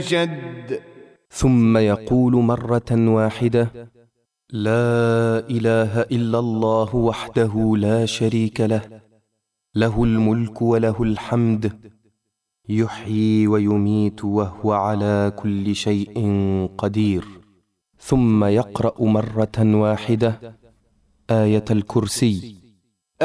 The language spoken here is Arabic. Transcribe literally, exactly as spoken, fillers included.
شد. ثم يقول مرة واحدة: لا إله إلا الله وحده لا شريك له، له الملك وله الحمد، يحيي ويميت وهو على كل شيء قدير. ثم يقرأ مرة واحدة آية الكرسي.